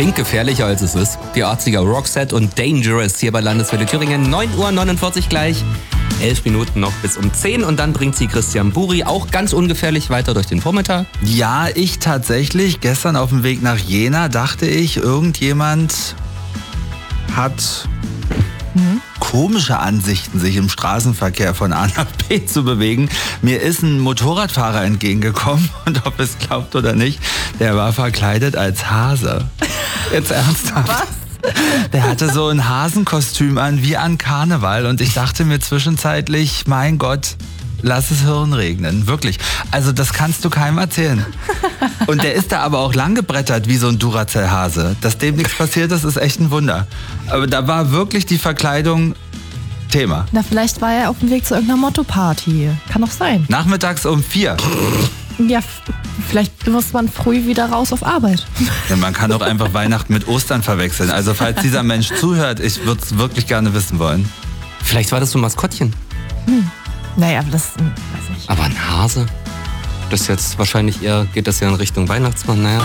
Klingt gefährlicher als es ist. Die 80er Roxette und Dangerous hier bei Landeswelle Thüringen. 9:49 Uhr gleich. 11 Minuten noch bis um 10 und dann bringt sie Christian Buri auch ganz ungefährlich weiter durch den Vormittag. Ja, ich tatsächlich. Gestern auf dem Weg nach Jena dachte ich, irgendjemand hat komische Ansichten, sich im Straßenverkehr von A nach B zu bewegen. Mir ist ein Motorradfahrer entgegengekommen und ob es glaubt oder nicht, der war verkleidet als Hase. Jetzt ernsthaft. Was? Der hatte so ein Hasenkostüm an, wie an Karneval. Und ich dachte mir zwischenzeitlich, mein Gott, lass es Hirn regnen. Wirklich. Also das kannst du keinem erzählen. Und der ist da aber auch lang gebrettert wie so ein Duracell-Hase. Dass dem nichts passiert ist, ist echt ein Wunder. Aber da war wirklich die Verkleidung Thema. Na, vielleicht war er auf dem Weg zu irgendeiner Motto-Party. Kann doch sein. Nachmittags um 4. Ja, vielleicht muss man früh wieder raus auf Arbeit. Ja, man kann auch einfach Weihnachten mit Ostern verwechseln. Also falls dieser Mensch zuhört, ich würde es wirklich gerne wissen wollen. Vielleicht war das so ein Maskottchen. Naja, aber das weiß ich. Aber ein Hase? Das ist jetzt wahrscheinlich eher, geht das ja in Richtung Weihnachtsmann, naja.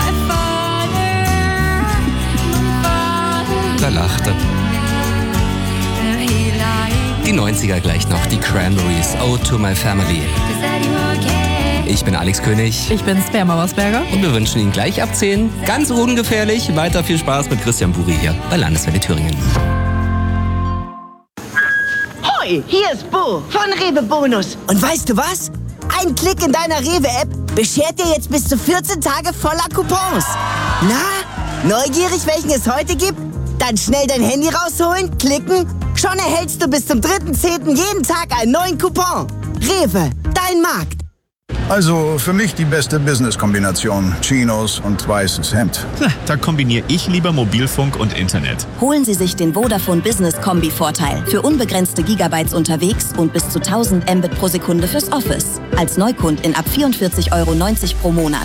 Da lachte. Die 90er gleich noch, die Cranberries, Ode to my family. Ich bin Alex König. Ich bin Sperma Mausberger. Und wir wünschen Ihnen gleich ab 10, ganz ungefährlich, weiter viel Spaß mit Christian Buri hier bei Landeswelle Thüringen. Hoi, hier ist Bo von Rewe Bonus. Und weißt du was? Ein Klick in deiner Rewe-App beschert dir jetzt bis zu 14 Tage voller Coupons. Na, neugierig, welchen es heute gibt? Dann schnell dein Handy rausholen, klicken. Schon erhältst du bis zum 3.10. jeden Tag einen neuen Coupon. Rewe, dein Markt. Also für mich die beste Business-Kombination. Chinos und weißes Hemd. Da kombiniere ich lieber Mobilfunk und Internet. Holen Sie sich den Vodafone Business Kombi-Vorteil für unbegrenzte Gigabytes unterwegs und bis zu 1000 Mbit pro Sekunde fürs Office. Als Neukundin ab 44,90 € pro Monat.